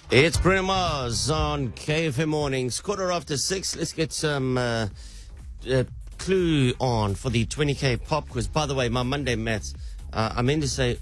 It's Bruno Mars on KFM Mornings, 6:15. Let's get some clue on for the 20K pop quiz. By the way, my Monday maths, I meant to say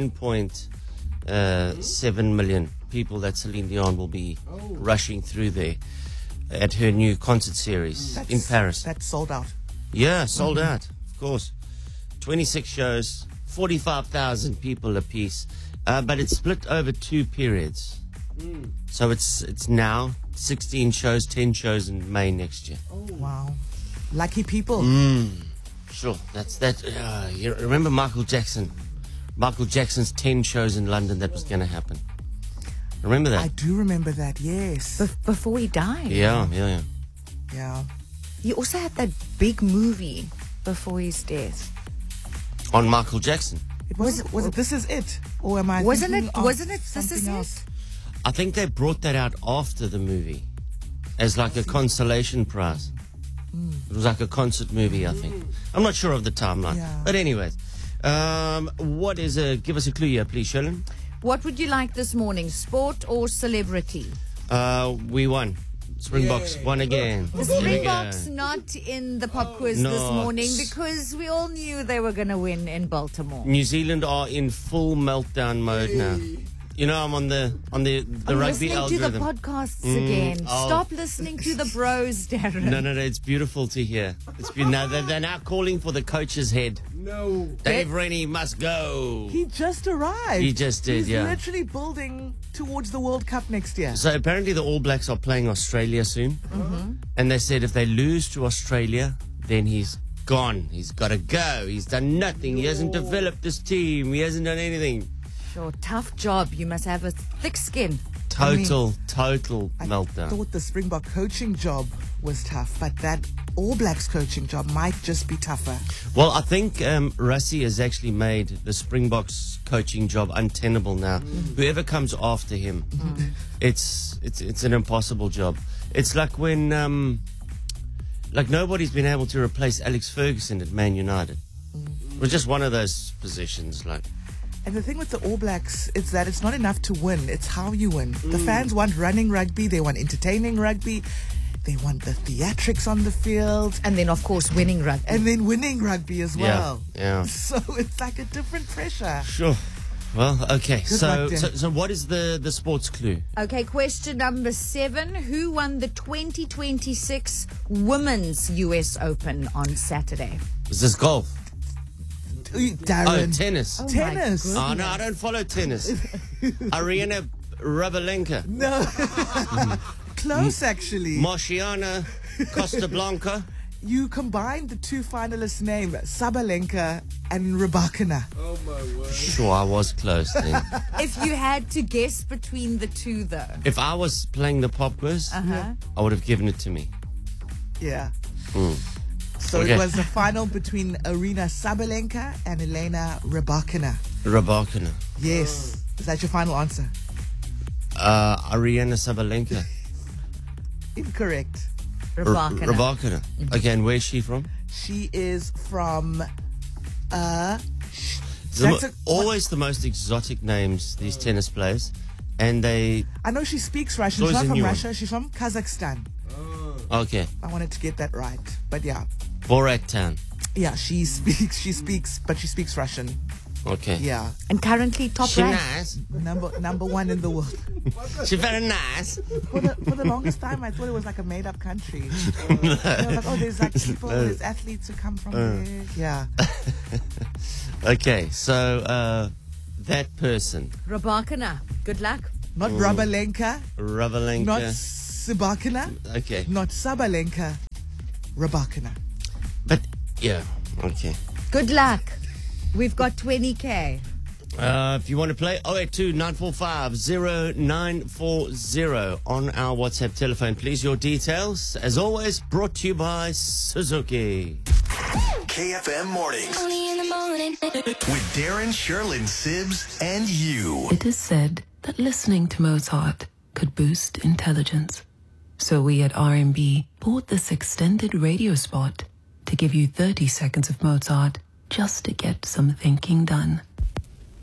1.7 million people that Celine Dion will be rushing through there at her new concert series in Paris. That's sold out. Yeah, sold out, of course. 26 shows, 45,000 people apiece, but it's split over 2 periods. So it's now 16 shows, 10 shows in May next year. Oh, wow. Lucky people. Sure, that's that. You remember Michael Jackson? Michael Jackson's 10 shows in London that was going to happen. Remember that? I do remember that, yes. Before he died. Yeah. Yeah. He also had that big movie before his death. On Michael Jackson. Was it This Is It? Or am I Wasn't thinking it of This something Is else? It? I think they brought that out after the movie as like a consolation prize. It was like a concert movie, I think. I'm not sure of the timeline. Yeah. But anyways, give us a clue here, please, Sherlyn. What would you like this morning, sport or celebrity? We won. Springboks won again. The Here we go. Springboks not in the pop quiz this Not. morning because we all knew they were going to win in Baltimore. New Zealand are in full meltdown mode now. You know, I'm on the I'm rugby listening algorithm. to the podcasts again. oh. Stop listening to the bros, Darren. No, it's beautiful to hear. Now they're now calling for the coach's head. No. Dave Rennie must go. He just arrived. He just did, He's yeah. literally building towards the World Cup next year. So apparently the All Blacks are playing Australia soon. And they said if they lose to Australia, then he's gone. He's got to go. He's done nothing. He hasn't developed this team. He hasn't done anything. Sure, tough job. You must have a thick skin. Total I meltdown. thought the Springbok coaching job was tough, but that All Blacks coaching job might just be tougher. Well, I think Rassie has actually made the Springboks coaching job untenable now. Whoever comes after him, it's an impossible job. It's like when nobody's been able to replace Alex Ferguson at Man United. It was just one of those positions, like. And the thing with the All Blacks is that it's not enough to win, it's how you win. The fans want running rugby, they want entertaining rugby, they want the theatrics on the field, And then, of course, winning rugby. and then winning rugby as well. Yeah. So it's like a different pressure. Sure. Well, okay. Good So luck, Dan. so what is the sports clue? Okay, question number 7. Who won the 2026 Women's US Open on Saturday? Is this golf? Darren. Oh, tennis. Oh, my Tennis. goodness. Oh, no, I don't follow tennis. Ariana Rabalenka. No. Close, actually. Marciana Costablanca. You combined the two finalists' names, Sabalenka and Rybakina. Sure, I was close then. If you had to guess between the two, though. If I was playing the pop quiz, I would have given it to me. Yeah. So Okay. it was the final between Arina Sabalenka and Elena Rybakina. Rabakina. Yes. Is that your final answer? Ariana Sabalenka. Incorrect. Rybakina. Rabakina. Okay, and where's she from? She is from Always the most exotic names, these tennis players. And they... I know she speaks Russian. So She's is not a from new one. Russia. She's from Kazakhstan. Okay. I wanted to get that right. But yeah. Borat Town. Yeah, she speaks Russian. Okay. Yeah. And currently top She ranked. nice. Number 1 in the world. She very nice. For the longest time, I thought it was like a made-up country. I was like, oh, there's like people, there's athletes who come from there. Yeah. Okay, so that person, Rybakina. Good luck. Not Rabalenka, Rabalenka. not Sibakina, Okay, not Sabalenka, Rybakina. but yeah, okay. Good luck. We've got 20K. If you want to play, 082-945-0940 on our WhatsApp telephone, please. Your details, as always, brought to you by Suzuki. KFM Mornings Only in the morning. with Darren, Sherlyn, Sibs, and you. It is said that listening to Mozart could boost intelligence. So we at R&B bought this extended radio spot to give you 30 seconds of Mozart just to get some thinking done.